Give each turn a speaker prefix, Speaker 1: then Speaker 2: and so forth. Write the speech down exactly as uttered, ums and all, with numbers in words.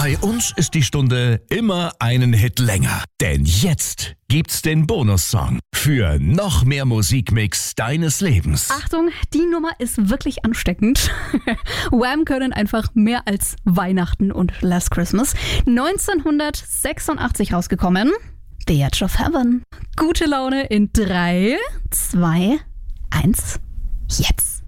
Speaker 1: Bei uns ist die Stunde immer einen Hit länger. Denn jetzt gibt's den Bonussong für noch mehr Musikmix deines Lebens.
Speaker 2: Achtung, die Nummer ist wirklich ansteckend. Wham können einfach mehr als Weihnachten und Last Christmas. neunzehnhundertsechsundachtzig rausgekommen. The Edge of Heaven. Gute Laune in drei, zwei, eins, jetzt.